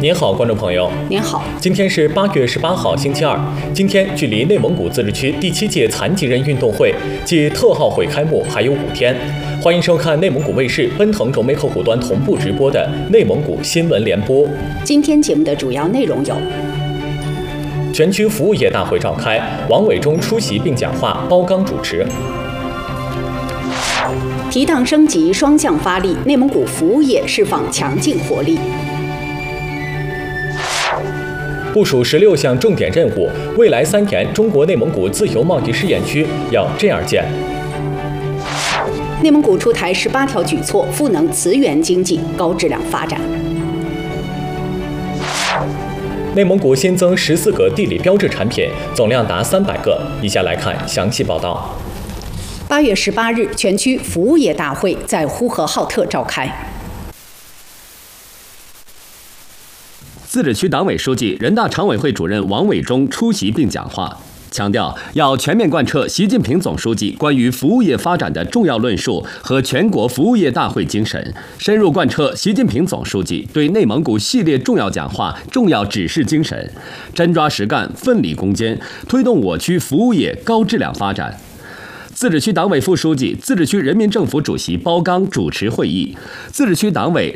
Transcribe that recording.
您好，观众朋友。 您好， 今天是8月18号，星期二。今天距离内蒙古自治区第7届残疾人运动会暨特号会开幕还有5天。欢迎收看内蒙古卫视奔腾融媒客户端同步直播的内蒙古新闻联播。 今天节目的主要内容有： 全区服务业大会召开，王伟忠出席并讲话，包刚主持。 提档升级，双向发力，内蒙古服务业释放强劲活力。 部署16项重点任务，未来3年中国内蒙古自由贸易试验区要这样建。 内蒙古出台18条举措，赋能磁源经济高质量发展。 内蒙古新增14个地理标志产品，总量达300个。以下来看详细报道。 8月18日，全区服务业大会在呼和浩特召开。 自治区党委书记、人大常委会主任王伟忠出席并讲话，强调要全面贯彻习近平总书记关于服务业发展的重要论述和全国服务业大会精神，深入贯彻习近平总书记对内蒙古系列重要讲话、重要指示精神，真抓实干、奋力攻坚，推动我区服务业高质量发展。自治区党委副书记、自治区人民政府主席包刚主持会议，自治区党委、